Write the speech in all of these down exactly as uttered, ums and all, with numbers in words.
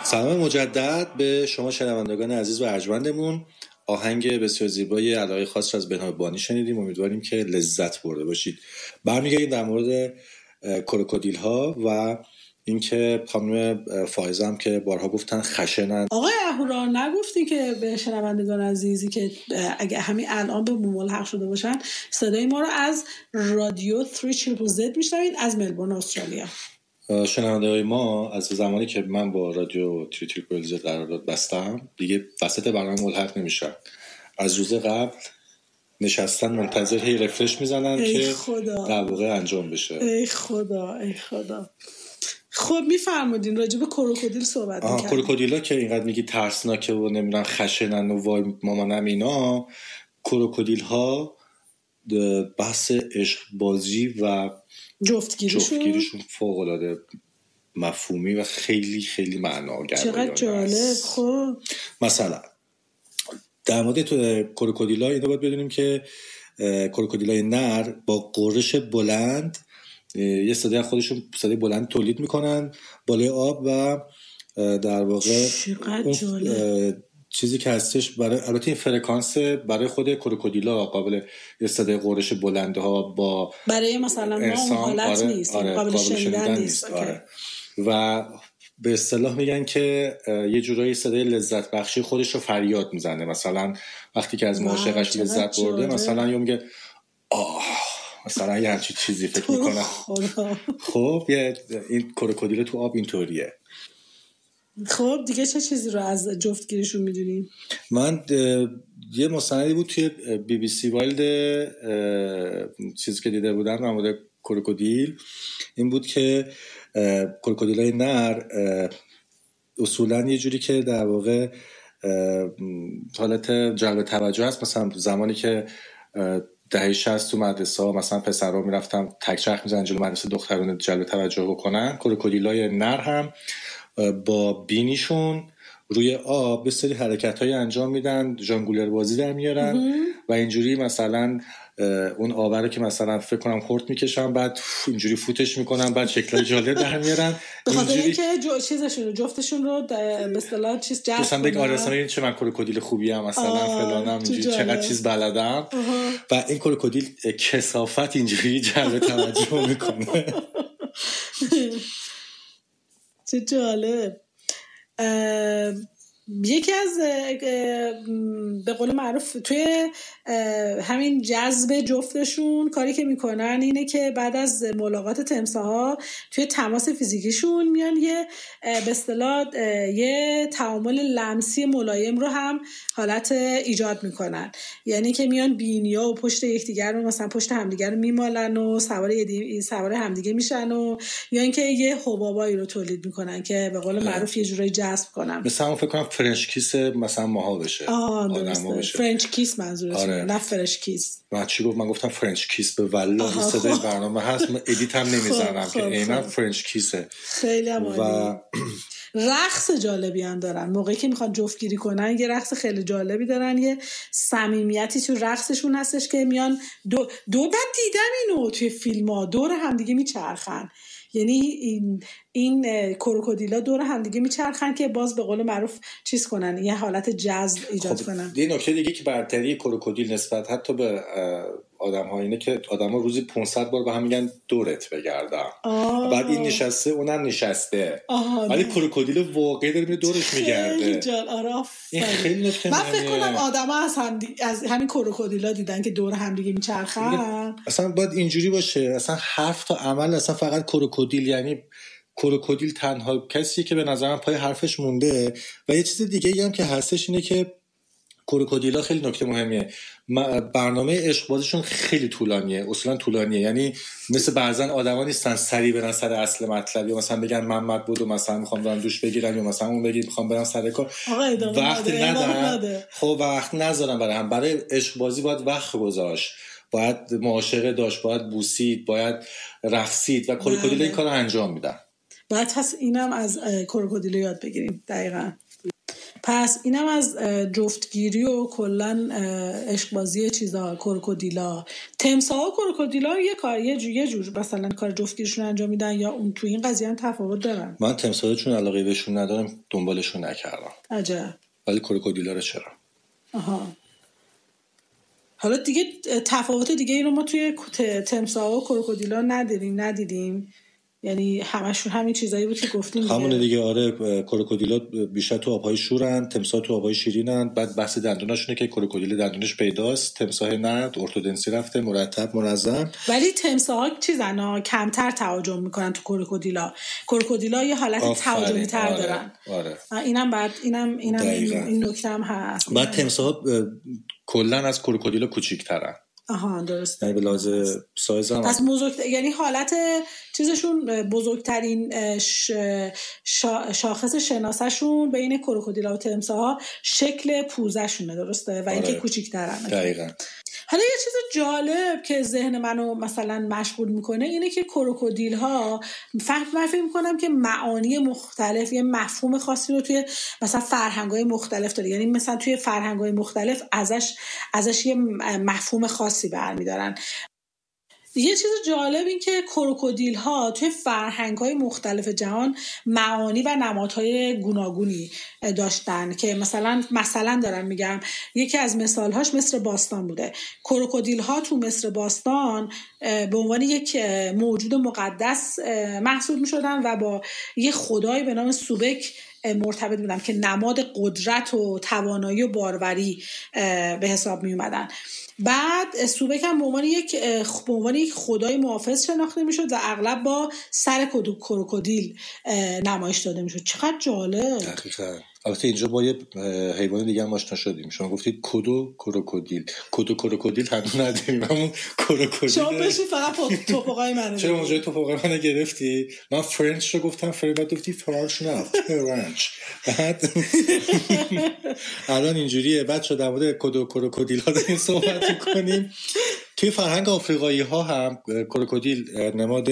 سلام مجدد به شما شنوندگان عزیز و ارجمندمون. آهنگ بسیار زیبای علاقه خاص از بنام بانی شنیدیم. امیدواریم که لذت برده باشید. برمیگردیم در مورد کروکودیل ها و اینکه خانم فائزه هم که بارها گفتن خشنن. آقای اهورا نگفتی که به شنوندگان عزیزی که اگه همین الان به ملحق شده باشن صدای ما رو از رادیو سه زد زد میشنوید از ملبورن استرالیا. شنونده‌های ما از زمانی که من با رادیو سه زد زد قرارداد بستم دیگه وسط برنامه ملحق نمیشن. از روز قبل نشستن منتظر هی رفرش میزنن که در واقع انجام بشه. ای خدا ای خدا. خب میفرمودین راجع به کروکودیل صحبت می‌کردین. کروکودیلا که اینقدر میگی ترسناکه و نمیدونم خشنن و وای مامانم اینا، کروکودیل ها بحث عشق بازی و جفتگیریشون جفتگیریشون فوق‌العاده مفهومی و خیلی خیلی معناگرایانه. چقدر جالب. خب مثلا در مورد تو کروکودیلا اینو باید بدونیم که کروکودیلای نر با قرش بلند یه صدای خودشون صدای بلند تولید میکنن بالای آب و در واقع اون چیزی که هستش برای البته این فرکانس برای خود کروکودیلا قابل یه صدای قرش بلند ها با برای مثلا ما اون حالت آره، نیست آره، قابل, قابل شنیدن, شنیدن نیست, نیست. آره. و به اصطلاح میگن که یه جورایی صدای لذت بخشی خودش رو فریاد میزنه. مثلا وقتی که از معاشقش لذت برده مثلا یا میگه آه مثلا یه همچین چیزی فکر میکنه. خب یه این کروکودیل تو آب اینطوریه. خب دیگه چه چیزی رو از جفتگیریشون میدونیم؟ من یه مستندی بود توی بی بی سی وایلد چیزی که دیده بودم در مورد کروکودیل این بود که کروکودیلای نر اصولا یه جوری که در واقع حالت جلب توجه هست. مثلا زمانی که دهه شصت تو مدرسه ها مثلا پسرها میرفتن تکچرخ میزنن جلو مدرسه دختران جلب توجه بکنن، کروکودیلای نر هم با بینیشون روی آب به سری حرکت‌های انجام میدن، ژانگولر بازی در میارن و اینجوری مثلا اون آب رو که مثلا فکر کنم خورد میکشن بعد اینجوری فوتش میکنن بعد شکلای جالب در میارن به خاطر اینکه جو چیزشون جفتشون رو به اصطلاح چیز جذب مثلا بگم آره مثلا چه من کروکودیل خوبی ام مثلا فلانم اینجوری چقدر چیز بلدم و این کروکودیل کثافت اینجوری جلب توجه میکنه. چه جالب. یکی از به قول معروف توی همین جذب جفتشون کاری که میکنن اینه که بعد از ملاقات تمساح‌ها توی تماس فیزیکیشون میان یه به اصطلاح یه تعامل لمسی ملایم رو هم حالت ایجاد میکنن. یعنی که میان بینیا و پشت یکدیگر رو مثلا پشت همدیگر رو میمالن و سوار سوار همدیگه میشن و یا اینکه یه حبابایی رو تولید میکنن که به قول معروف یه جورایی جذب کنن. مثلا فکر کنم فرنچ کیس مثلا ماها بشه. آه درسته. فرنچ کیس منظورشه. آره. نه فرنچ کیس. من چی گفت؟ من گفتم فرنچ کیس به والله این صدای برنامه هست. من ادیت هم نمیزنم که اینا فرنچ کیسه. خیلی عالی. و رقص جالبی هم دارن. موقعی که میخوان جفتگیری کنن یه رقص خیلی جالبی دارن. یه صمیمیتی تو رقصشون هستش که میان دو دو بعد دیدم اینو توی فیلم‌ها دور هم دیگه میچرخن. یعنی این این کروکودیلا دور هم دیگه میچرخن که باز به قول معروف چیز کنن، یه حالت جذب ایجاد خب کنن. یه نکته دیگه که برتری کروکودیل نسبت حتی به آدم‌ها اینه که آدم‌ها روزی پانصد بار به هم میگن دورت بگردم. بعد این نشسته اونم نشسته. ولی کروکودیل واقعا داره دورش میگرده. خیلی جال. آره این خیلی نکته. من فکر کنم آدم‌ها از هم دی... از همین کروکودیلا دیدن که دور هم دیگه میچرخن. اصلا باید اینجوری باشه. اصلا حرف تا عمل اصلا فقط کروکودیل، یعنی کروکودیل تنها کسیه که به نظرم پای حرفش مونده. و یه چیز دیگه هم که هستش اینه که کروکودیلا خیلی نکته مهمیه، برنامه عشق بازیشون خیلی طولانیه، اصلا طولانیه. یعنی مثل بعضن آدما نیستن سری برن سر اصل مطلب یا مثلا بگن محمد بودو مثلا میخوام برم دوش بگیرم یا مثلا اون بگید میخوام برم سر کار، وقت ندارن. خب وقت نذارن برای هم. برای عشق بازی باید وقت گذاشت، باید معاشقه داشت، باید بوسید، باید رقصید و کروکودیلا این کارو انجام میدن. بعد پس اینم از کروکودیلا یاد بگیریم. دقیقاً. پس اینم از جفتگیری و کلا عشق بازی چیزا، کروکودیلا. تمساح و کروکودیلا یه کار یه جور, یه جور مثلا کار جفتگیریشون انجام میدن یا اون تو این قضیه هم تفاوت دارن؟ من تمساح چون علاقه بهشون ندارم دنبالشون نکردم. عجب. ولی کروکودیلا رو چرا؟ آها. حالا دیگه تفاوت دیگه ای رو ما توی تمساح و کروکودیلا ندیدیم ندیدیم یعنی همشون همین چیزایی بود که گفتیم دیگه. همونه دیگه. آره کروکودیلا بیشتر تو آبهای شورن، تمساح تو آبهای شیرینن. بعد بحث دندوناشونه که کروکودیل دندونش پیداست، تمساح نه، ارتودنسی رفته، مرتب منظم. ولی تمساح چیزنا کمتر تهاجم میکنن تو کروکودیلا. کروکودیلا یه حالت تهاجمی تر آره. دارن. آره. اینم بعد اینم اینم این, این نکته هم هست. بعد تمساح کلا از کروکودیلا کوچیک‌ترن. آها درسته. یعنی به لحاظ سایز هم پس بزرگ یعنی حالت چیزشون بزرگترین شا... شاخص شناسشون بین کروکودیلا و تمساح شکل پوزشونه، درسته؟ و اینکه آره. کوچیک‌ترن. دقیقاً. حالا یه چیز جالب که ذهن منو مثلا مشغول میکنه اینه که کروکودیل ها فهم من فکر میکنم که معانی مختلف، یه مفهوم خاصی رو توی مثلا فرهنگ‌های مختلف داره. یعنی مثلا توی فرهنگ‌های مختلف ازش ازش یه مفهوم خاصی برمی‌دارن. یه چیز جالب این که کروکودیل ها توی فرهنگ‌های مختلف جهان معانی و نمادهای گوناگونی داشتن که مثلا مثلا دارم میگم یکی از مثالهاش مصر باستان بوده. کروکودیل ها تو مصر باستان به عنوان یک موجود مقدس محسوب میشدن و با یک خدای به نام سوبک مرتبط بودن که نماد قدرت و توانایی و باروری به حساب می اومدن. بعد سوبک هم به عنوان یک به عنوان یک خدای محافظ شناخته میشد و اغلب با سر کروکودیل نمایش داده میشد. چقدر جالب. دقیقاً. البته اینجا با یه حیوان دیگه هم آشنا شدیم. شما گفتید کدو کروکودیل. کدو کروکودیل هنوز نداریم. همون کروکودیل. شما بشین فقط توپقای منو. چرا اونجا توپقای منو گرفتی؟ من فرنچ رو گفتم، فرنچ گفتی فرانش نه، فرنچ. بعد الان اینجوریه. بعد شو در مورد کدو کروکودیل ها داریم صحبت می‌کنیم. توی فرهنگ آفریقایی ها هم کروکودیل نماد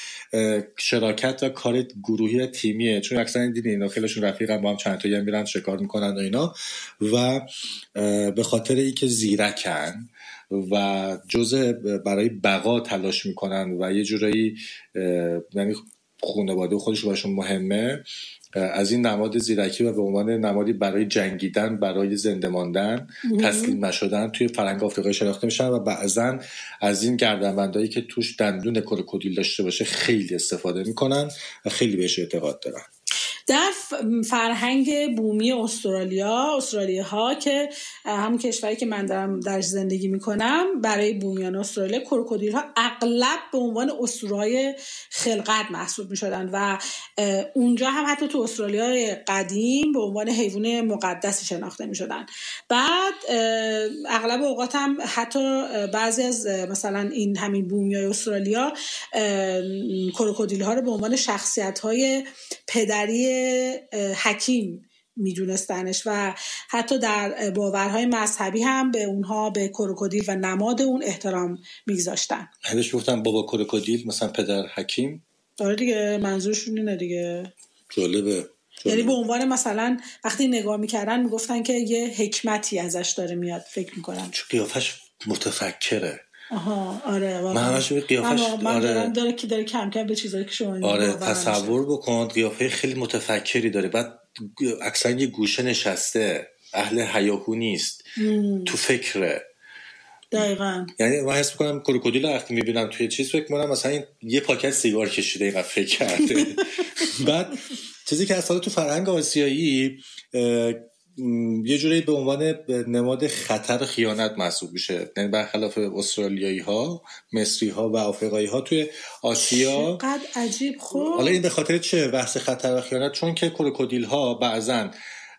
شراکت و کار گروهی و تیمیه، چون اکثرا دیدین اینا خیلیشون رفیقن، با هم چند تایی هم میرن شکار میکنن و اینا، و به خاطر اینکه زیرکن و جزء برای بقا تلاش میکنن و یه جورایی یعنی خانواده خودشون براشون مهمه، از این نماد زیرکی و به عنوان نمادی برای جنگیدن، برای زنده ماندن، تسلیم نشدن توی فرهنگ آفریقایی شناخته میشن و بعضن از این گردنبندایی که توش دندون کروکودیل داشته باشه خیلی استفاده میکنن و خیلی بهش اعتقاد دارن. در فرهنگ بومی استرالیا، استرالیا ها که همون کشوری که من دارم درش زندگی میکنم، برای بومیان استرالیا کروکودیل ها اغلب به عنوان اسطوره‌های خلقت محسوب میشدن و اونجا هم حتی تو استرالیا قدیم به عنوان حیوان مقدسی شناخته میشدن. بعد اغلب اوقات هم حتی بعضی از مثلا این همین بومیای استرالیا کروکودیل ها رو به عنوان شخصیت های پدری حکیم میدونستنش و حتی در باورهای مذهبی هم به اونها، به کروکودیل و نماد اون احترام میگذاشتن. همیشه گفتن بابا کروکودیل مثلا پدر حکیم. آره دیگه، منظورشون اینه دیگه. جالبه. یعنی به عنوان مثلا وقتی نگاه میکردن میگفتن که یه حکمتی ازش داره میاد، فکر میکنن چون قیافش متفکره. آها آره واقعا. من همش قیافش من آره دارم داره که داره کم کم به چیزایی که شما آره تصور بکن، قیافه خیلی متفکری داره. بعد اکثر یه گوشه نشسته، اهل هیاهو نیست، تو فکره. دقیقاً. یعنی من حس می‌کنم کروکودیل وقتی می‌بینم توی چیز فکر می‌کنم مثلا این یه پاکت سیگار کشیده اینقدر فکر کرده. بعد چیزی که اصلا تو فرهنگ آسیایی یه جوری به عنوان نماد خطر و خیانت محسوب میشه، یعنی برخلاف استرالیایی ها، مصری ها و آفریقایی ها توی آسیا. چقدر عجیب. خب حالا این به خاطر چه بحث خطر و خیانت؟ چون که کروکودیل ها بعضن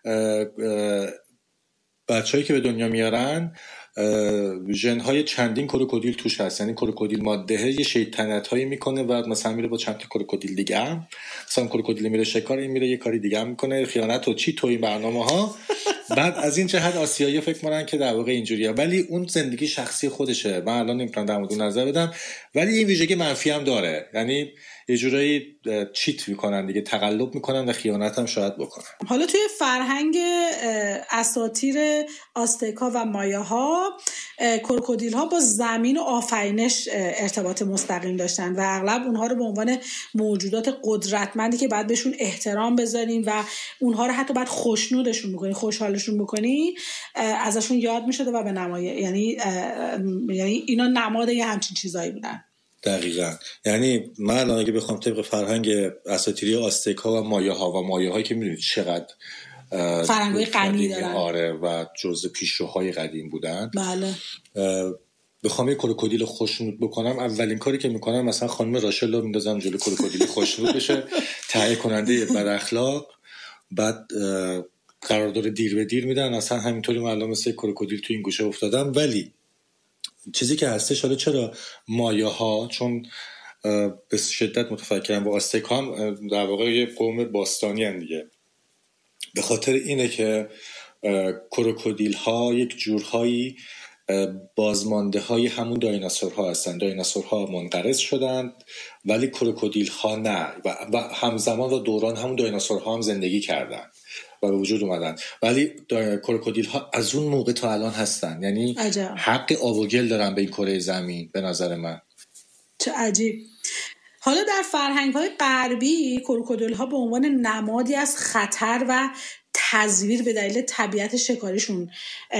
بچه‌ای که به دنیا میارن ژن‌های چندین کروکودیل توش هست، یعنی کروکودیل ماده یه شیطنت‌هایی میکنه و مثلا میره با چند تا کروکودیل دیگه هم، مثلا کروکودیل میره شکار، این میره یه کاری دیگه هم میکنه، خیانت و چی تو این برنامه‌ها. بعد از این جهت آسیایی فکر می‌کنن که در واقع اینجوریه، ولی اون زندگی شخصی خودشه. من الان نمیتونم در مورد نظر بدم، ولی این ویژگی منفی هم داره، یعنی یه جورایی چیت میکنن دیگه، تقلب میکنن و خیانت هم شاید بکنن. حالا توی فرهنگ اساطیر آستک‌ها و مایاها، کروکودیل‌ها با زمین و آفرینش ارتباط مستقیم داشتن و اغلب اونها رو به عنوان موجودات قدرتمندی که باید بهشون احترام بذاریم و اونها رو حتی باید خوشنودشون بکنی، خوشحالشون بکنی، ازشون یاد میشده و به نمایه، یعنی یعنی اینا نماد یه همچین چیزایی بودن. دقیقاً. یعنی من الان اگه بخوام طبق فرهنگ اساطیری آستک‌ها و مایاها و مایاهایی که میدونید چقدر فرهنگ‌های غنی دارن، آره، و جزء پیشروهای قدیم بودن، بله، بخوام یه کروکودیل خوشنود بکنم، اولین کاری که میکنم مثلا خانم راشل رو میندازم جلوی کروکودیل خوشنود بشه، تهیه کننده بد اخلاق، بعد قرارداد دیر به دیر میدن. اصلا همینطوری من الان مثل کروکودیل تو این گوشه افتادم. ولی چیزی که هستش، حالا چرا مایاها، چون به شدت متفکرن با آستک‌ها هم در واقع یه قوم باستانی هستند دیگه، به خاطر اینه که کروکودیل ها یک جورهایی بازمانده های همون دایناسورها هستن. دایناسورها منقرض شدند ولی کروکودیل ها نه، و همزمان و دوران همون دایناسورها هم زندگی کردن و به وجود اومدن، ولی کروکودیل ها از اون موقع تا الان هستن. یعنی عجب. حق آب و گل دارن به این کره زمین به نظر من. چه عجیب. حالا در فرهنگ‌های غربی کروکودیل‌ها به عنوان نمادی از خطر و تزویر به دلیل طبیعت شکاریشون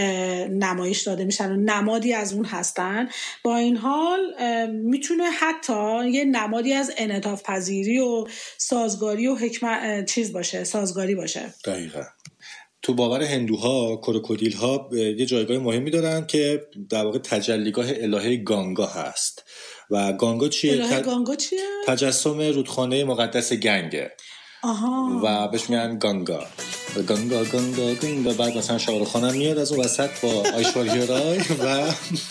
نمایش داده میشن و نمادی از اون هستن. با این حال میتونه حتی یه نمادی از انعطاف پذیری و سازگاری و حکمت چیز باشه، سازگاری باشه. دقیقاً. تو باور هندوها کروکودیل‌ها یه جایگاه مهمی دارن که در واقع تجلیگاه الهه گانگا هست. و گانگا چیه؟ الهه گانگا چیه؟ تجسم رودخانه مقدس گنگه. آها. و بهش میگن گانگا. گانگا گانگا گانگا. بعد مثلا شاهرخ خان میاد از اون وسط با آیشواریا رای و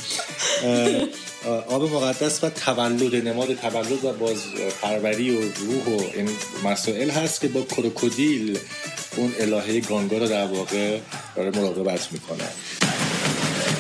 آب مقدس و تولد، نماد تولد و باز پروری و روح و این مسائل هست که با کروکودیل اون الهه گانگا رو در واقع داره مراقبت میکنه.